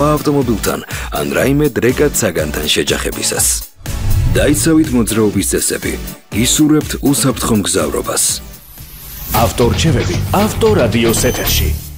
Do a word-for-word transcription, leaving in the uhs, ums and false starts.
ავტომობილთან ან რაიმე დრეკად საგანთან შეჯახებისას. დაიცავით მოძრაობის წესები, ისურვებთ უსაფრთხო მგზავრობას. ავტორჩევები ავტორადიოს ეთერში.